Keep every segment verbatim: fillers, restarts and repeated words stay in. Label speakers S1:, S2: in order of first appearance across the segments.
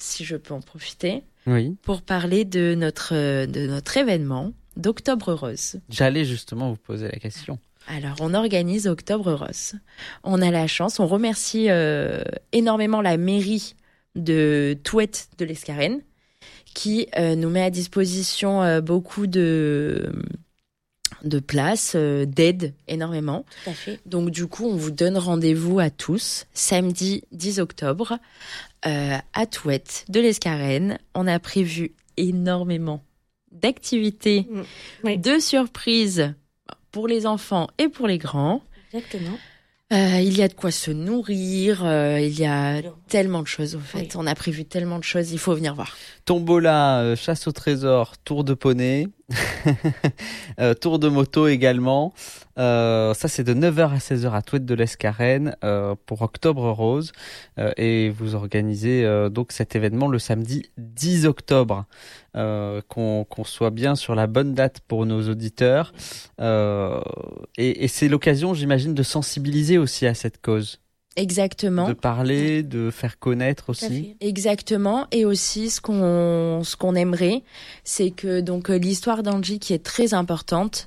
S1: si je peux en profiter,
S2: oui.
S1: pour parler de notre, de notre événement d'Octobre Rose.
S2: J'allais justement vous poser la question.
S1: Alors, on organise Octobre Rose. On a la chance, on remercie euh, énormément la mairie de Touette de l'Escarène qui euh, nous met à disposition euh, beaucoup de, de places, euh, d'aide énormément.
S3: Tout à fait.
S1: Donc, du coup, on vous donne rendez-vous à tous, samedi dix octobre, euh, à Touette de l'Escarène. On a prévu énormément d'activités,
S3: Mmh. Oui.
S1: de surprises pour les enfants et pour les grands.
S3: Exactement.
S1: Euh, il y a de quoi se nourrir, euh, il y a
S3: Oui.
S1: tellement de choses, au fait.
S3: Oui.
S1: On a prévu tellement de choses, il faut venir voir.
S2: Tombola, euh, chasse au trésor, tour de poney, euh, tour de moto également. Euh, ça, c'est de neuf heures à seize heures à Touette de l'Escarène euh, pour Octobre Rose. Euh, et vous organisez euh, donc cet événement le samedi dix octobre. Euh, qu'on, qu'on soit bien sur la bonne date pour nos auditeurs. Euh, et, et c'est l'occasion, j'imagine, de sensibiliser aussi à cette cause.
S1: Exactement.
S2: De parler, de faire connaître
S3: Tout à
S2: aussi.
S3: fait.
S1: Exactement. Et aussi, ce qu'on, ce qu'on aimerait, c'est que donc euh, l'histoire d'Angie, qui est très importante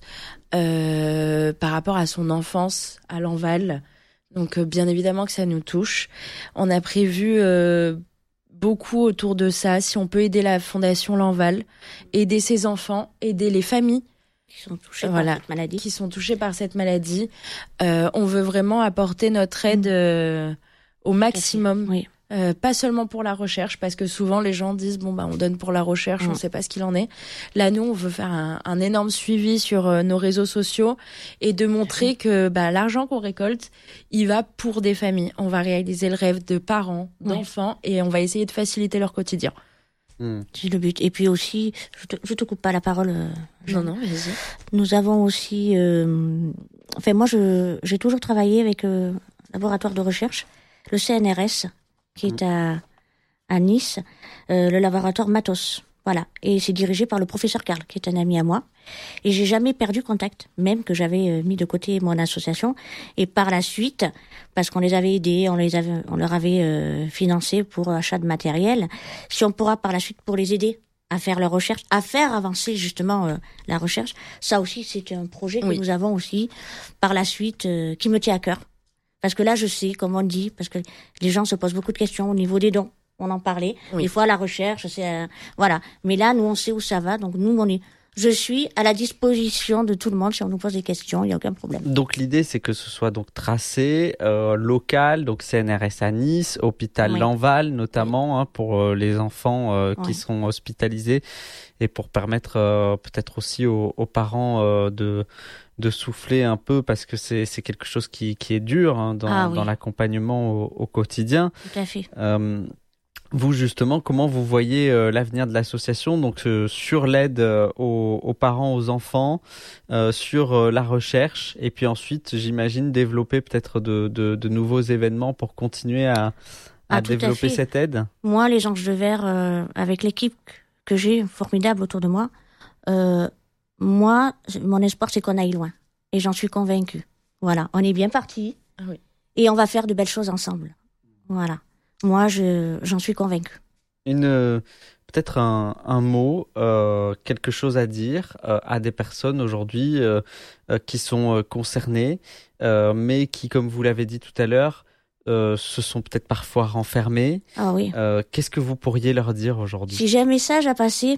S1: euh, par rapport à son enfance à Lanval, donc euh, bien évidemment que ça nous touche. On a prévu euh, beaucoup autour de ça. Si on peut aider la Fondation Lanval, aider ses enfants, aider les familles
S3: Qui sont touchés
S1: Voilà.
S3: par cette maladie.
S1: qui sont touchés par cette maladie, euh, on veut vraiment apporter notre aide euh, au maximum.
S3: Oui.
S1: Euh, pas seulement pour la recherche, parce que souvent les gens disent bon bah on donne pour la recherche,
S3: Mm.
S1: on sait pas ce qu'il en est. Là nous on veut faire un, un énorme suivi sur euh, nos réseaux sociaux et de montrer que bah l'argent qu'on récolte, il va pour des familles. On va réaliser le rêve de parents,
S3: Oui.
S1: d'enfants et on va essayer de faciliter leur quotidien.
S2: Hmm.
S3: C'est le but. Et puis aussi, je te, je te coupe pas la parole. euh,
S1: Non non, vas-y.
S3: Nous avons aussi, euh, enfin moi je j'ai toujours travaillé avec euh, un laboratoire de recherche, le C N R S, qui est à à Nice, euh, le laboratoire Matos. Voilà, et c'est dirigé par le professeur Karl, qui est un ami à moi. Et j'ai jamais perdu contact, même que j'avais euh, mis de côté mon association. Et par la suite, parce qu'on les avait aidés, on les avait, on leur avait euh, financé pour achat de matériel. Si on pourra par la suite pour les aider à faire leur recherche, à faire avancer justement euh, la recherche, ça aussi c'est un projet que
S1: Oui.
S3: nous avons aussi par la suite euh, qui me tient à cœur. Parce que là, je sais, comme on dit, parce que les gens se posent beaucoup de questions au niveau des dons. On en parlait.
S1: Oui.
S3: Des fois, la recherche, c'est euh, voilà. Mais là, nous, on sait où ça va. Donc nous, on est. Je suis à la disposition de tout le monde si on nous pose des questions. Il y a aucun problème.
S2: Donc l'idée, c'est que ce soit donc tracé, euh, local, donc C N R S à Nice, hôpital
S3: Oui.
S2: Lanval notamment, hein, pour euh, les enfants euh,
S3: Oui.
S2: qui sont hospitalisés et pour permettre euh, peut-être aussi aux, aux parents euh, de de souffler un peu parce que c'est c'est quelque chose qui qui est dur hein, dans
S3: Ah oui.
S2: dans l'accompagnement au, au quotidien.
S3: Tout à fait.
S2: Euh, Vous, justement, comment vous voyez euh, l'avenir de l'association, donc euh, sur l'aide euh, aux, aux parents, aux enfants, euh, sur euh, la recherche, et puis ensuite, j'imagine, développer peut-être de, de, de nouveaux événements pour continuer à, à
S3: Ah, tout à
S2: développer
S3: fait.
S2: cette aide?
S3: Moi, les Anges de Verre, euh, avec l'équipe que j'ai, formidable autour de moi, euh, moi, mon espoir, c'est qu'on aille loin. Et j'en suis convaincue. Voilà, on est bien partis.
S1: Ah oui.
S3: Et on va faire de belles choses ensemble. Voilà. Moi, je, j'en suis convaincue.
S2: Une, euh, peut-être un, un mot, euh, quelque chose à dire euh, à des personnes aujourd'hui euh, euh, qui sont euh, concernées, euh, mais qui, comme vous l'avez dit tout à l'heure, euh, se sont peut-être parfois renfermées.
S3: Ah oui.
S2: Euh, qu'est-ce que vous pourriez leur dire aujourd'hui?
S3: Si j'ai un message à passer,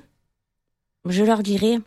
S3: je leur dirai,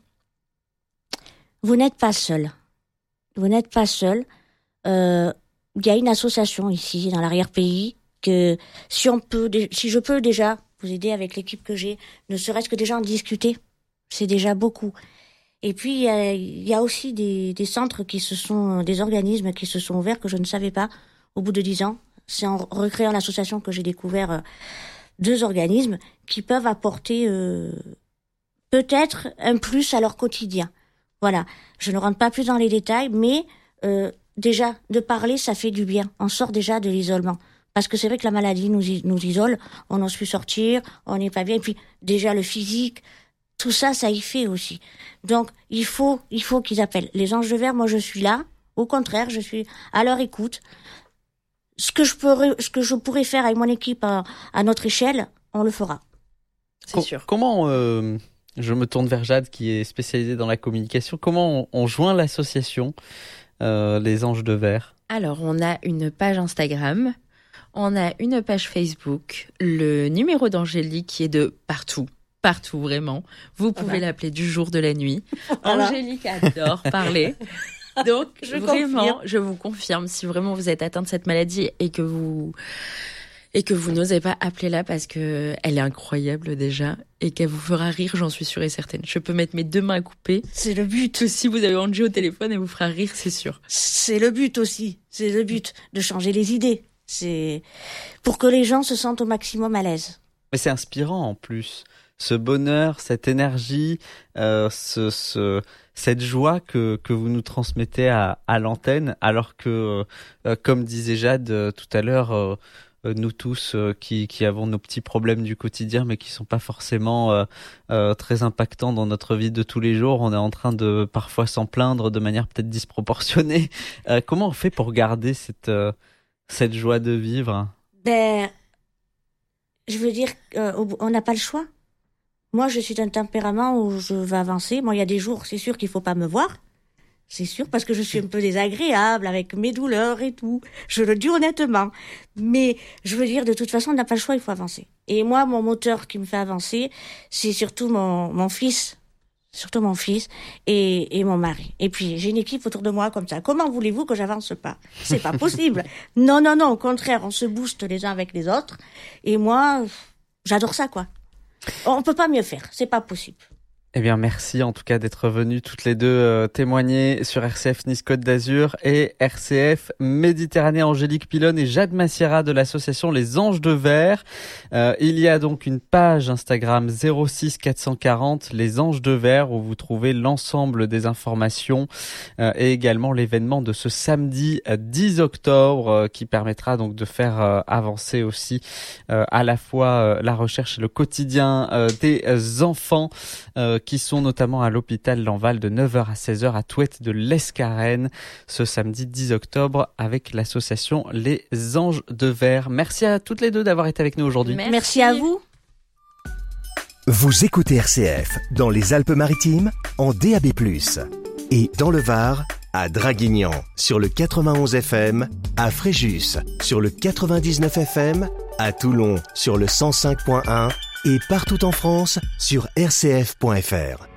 S3: vous n'êtes pas seul. Vous n'êtes pas seul. Euh, il y a une association ici, dans l'arrière-pays, que si on peut, si je peux déjà vous aider avec l'équipe que j'ai, ne serait-ce que déjà en discuter, c'est déjà beaucoup. Et puis, il y a, il y a aussi des, des centres qui se sont, des organismes qui se sont ouverts que je ne savais pas au bout de dix ans. C'est en recréant l'association que j'ai découvert euh, deux organismes qui peuvent apporter euh, peut-être un plus à leur quotidien. Voilà. Je ne rentre pas plus dans les détails, mais euh, déjà, de parler, ça fait du bien. On sort déjà de l'isolement. Parce que c'est vrai que la maladie nous, nous isole, on n'ose plus sortir, on n'est pas bien. Et puis, déjà, le physique, tout ça, ça y fait aussi. Donc, il faut, il faut qu'ils appellent. Les Anges de Verre, moi, je suis là. Au contraire, je suis à leur écoute. Ce que je pourrais, ce que je pourrais faire avec mon équipe à, à notre échelle, on le fera.
S1: C'est
S2: Com-
S1: sûr.
S2: Comment, euh, je me tourne vers Jade qui est spécialisée dans la communication, comment on, on joint l'association euh, Les Anges de Verre?
S1: Alors, on a une page Instagram, on a une page Facebook, le numéro d'Angélique qui est de partout, partout vraiment. Vous pouvez
S3: Voilà.
S1: l'appeler du jour, de la nuit.
S3: Voilà.
S1: Angélique adore parler. Donc,
S3: Je
S1: vraiment,
S3: confirme.
S1: je vous confirme, si vraiment vous êtes atteint de cette maladie et que vous et que vous n'osez pas, appelez-la parce que elle est incroyable déjà et qu'elle vous fera rire, j'en suis sûre et certaine. Je peux mettre mes deux mains à couper.
S3: C'est le but.
S1: Que si vous avez Angie au téléphone, elle vous fera rire, c'est sûr.
S3: C'est le but aussi. C'est le but de changer les idées. C'est pour que les gens se sentent au maximum à l'aise.
S2: Mais c'est inspirant en plus. Ce bonheur, cette énergie, euh, ce, ce, cette joie que, que vous nous transmettez à, à l'antenne, alors que, euh, comme disait Jade euh, tout à l'heure, euh, euh, nous tous euh, qui, qui avons nos petits problèmes du quotidien, mais qui sont pas forcément euh, euh, très impactants dans notre vie de tous les jours, on est en train de parfois s'en plaindre de manière peut-être disproportionnée. Euh, comment on fait pour garder cette, euh, cette joie de vivre?
S3: Ben, je veux dire, euh, on n'a pas le choix. Moi, je suis d'un tempérament où je veux avancer. Moi, il y a des jours, c'est sûr qu'il faut pas me voir. C'est sûr, parce que je suis un peu désagréable avec mes douleurs et tout. Je le dis honnêtement. Mais je veux dire, de toute façon, on n'a pas le choix, il faut avancer. Et moi, mon moteur qui me fait avancer, c'est surtout mon, mon fils. Surtout mon fils et, et mon mari. Et puis, j'ai une équipe autour de moi comme ça. Comment voulez-vous que j'avance pas? C'est pas possible. Non, non, non. Au contraire, on se booste les uns avec les autres. Et moi, j'adore ça, quoi. On peut pas mieux faire. C'est pas possible.
S2: Eh bien, merci en tout cas d'être venus toutes les deux euh, témoigner sur R C F Nice Côte d'Azur et R C F Méditerranée. Angélique Pilonne et Jade Massiera de l'association Les Anges de Verre. Euh, il y a donc une page Instagram zéro six quatre cent quarante Les Anges de Verre où vous trouvez l'ensemble des informations euh, et également l'événement de ce samedi euh, dix octobre euh, qui permettra donc de faire euh, avancer aussi euh, à la fois euh, la recherche et le quotidien euh, des euh, enfants euh, qui sont notamment à l'hôpital Lanval de neuf heures à seize heures à Touette de l'Escarène ce samedi dix octobre avec l'association Les Anges de Verre. Merci à toutes les deux d'avoir été avec nous aujourd'hui.
S1: Merci.
S3: Merci à vous.
S4: Vous écoutez R C F dans les Alpes-Maritimes en D A B plus, et dans le Var à Draguignan sur le quatre-vingt-onze F M, à Fréjus sur le quatre-vingt-dix-neuf F M, à Toulon sur le cent cinq point un et partout en France sur r c f point f r.